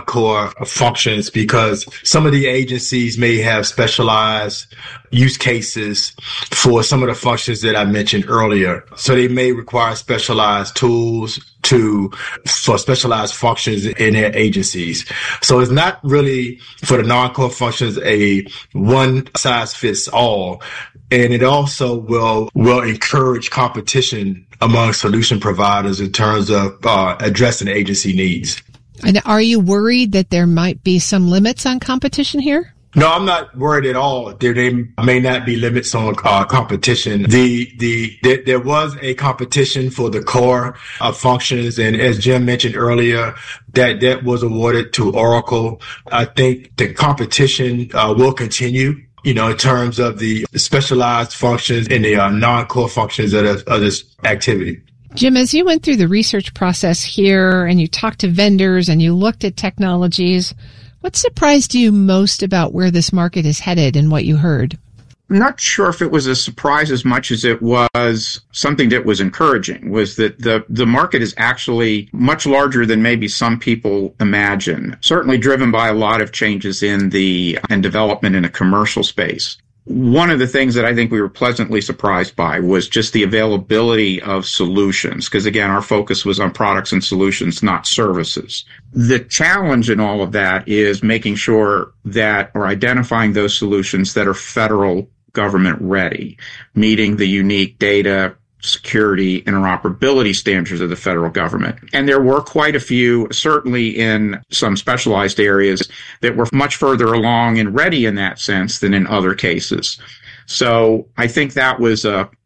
non-core functions, because some of the agencies may have specialized use cases for some of the functions that I mentioned earlier. So they may require specialized tools for specialized functions in their agencies. So it's not really for the non-core functions a one size fits all. And it also will encourage competition among solution providers in terms of addressing agency needs. And are you worried that there might be some limits on competition here? No, I'm not worried at all. There may not be limits on competition. There was a competition for the core functions, and as Jim mentioned earlier, that was awarded to Oracle. I think the competition will continue, in terms of the specialized functions and the non-core functions of this activity. Jim, as you went through the research process here and you talked to vendors and you looked at technologies, what surprised you most about where this market is headed and what you heard? I'm not sure if it was a surprise as much as it was something that was encouraging, was that the market is actually much larger than maybe some people imagine, certainly driven by a lot of changes in development in a commercial space. One of the things that I think we were pleasantly surprised by was just the availability of solutions, because again, our focus was on products and solutions, not services. The challenge in all of that is making sure that, or identifying those solutions that are federal government ready, meeting the unique data security interoperability standards of the federal government. And there were quite a few, certainly in some specialized areas, that were much further along and ready in that sense than in other cases. So I think that was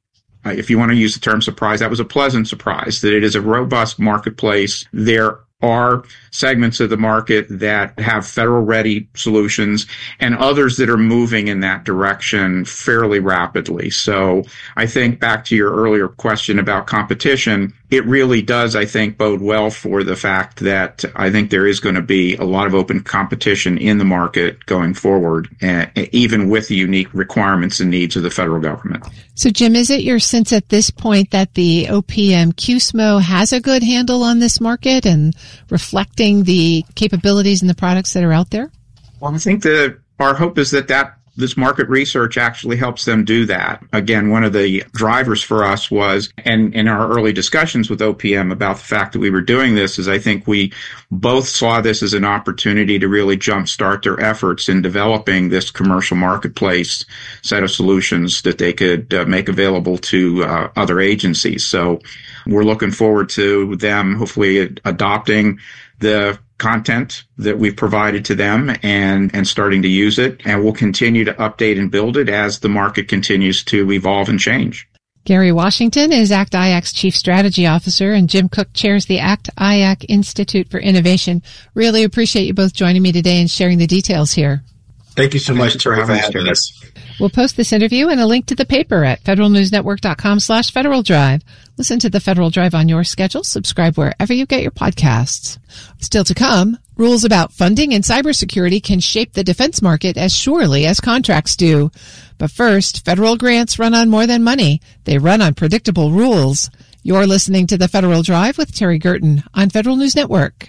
if you want to use the term surprise, that was a pleasant surprise, that it is a robust marketplace. There are segments of the market that have federal-ready solutions and others that are moving in that direction fairly rapidly. So I think back to your earlier question about competition, it really does, I think, bode well for the fact that I think there is going to be a lot of open competition in the market going forward, even with the unique requirements and needs of the federal government. So, Jim, is it your sense at this point that the OPM QSMO has a good handle on this market and reflecting the capabilities and the products that are out there? Well, I think that our hope is that this market research actually helps them do that. Again, one of the drivers for us was, and in our early discussions with OPM about the fact that we were doing this, is I think we both saw this as an opportunity to really jumpstart their efforts in developing this commercial marketplace set of solutions that they could make available to other agencies. So we're looking forward to them hopefully adopting the content that we've provided to them and starting to use it. And we'll continue to update and build it as the market continues to evolve and change. Gary Washington is ACT IAC's Chief Strategy Officer, and Jim Cook chairs the ACT IAC Institute for Innovation. Really appreciate you both joining me today and sharing the details here. Thank you so much, Terry, for having us. We'll post this interview and a link to the paper at federalnewsnetwork.com/Federal Drive. Listen to the Federal Drive on your schedule. Subscribe wherever you get your podcasts. Still to come, rules about funding and cybersecurity can shape the defense market as surely as contracts do. But first, federal grants run on more than money. They run on predictable rules. You're listening to the Federal Drive with Terry Gerton on Federal News Network.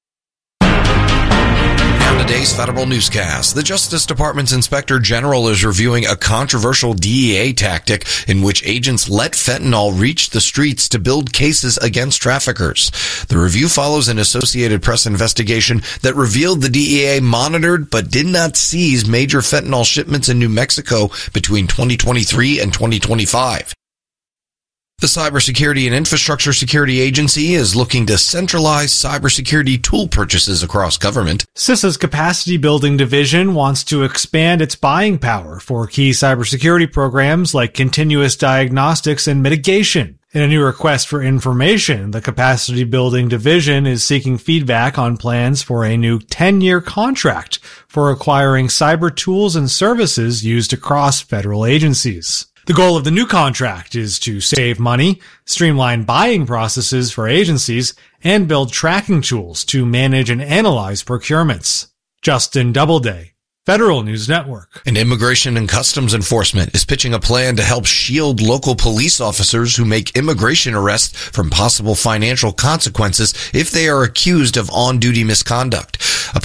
Today's Federal Newscast. The Justice Department's Inspector General is reviewing a controversial DEA tactic in which agents let fentanyl reach the streets to build cases against traffickers. The review follows an Associated Press investigation that revealed the DEA monitored but did not seize major fentanyl shipments in New Mexico between 2023 and 2025. The Cybersecurity and Infrastructure Security Agency is looking to centralize cybersecurity tool purchases across government. CISA's Capacity Building Division wants to expand its buying power for key cybersecurity programs like continuous diagnostics and mitigation. In a new request for information, the Capacity Building Division is seeking feedback on plans for a new 10-year contract for acquiring cyber tools and services used across federal agencies. The goal of the new contract is to save money, streamline buying processes for agencies, and build tracking tools to manage and analyze procurements. Justin Doubleday, Federal News Network. And Immigration and Customs Enforcement is pitching a plan to help shield local police officers who make immigration arrests from possible financial consequences if they are accused of on-duty misconduct. A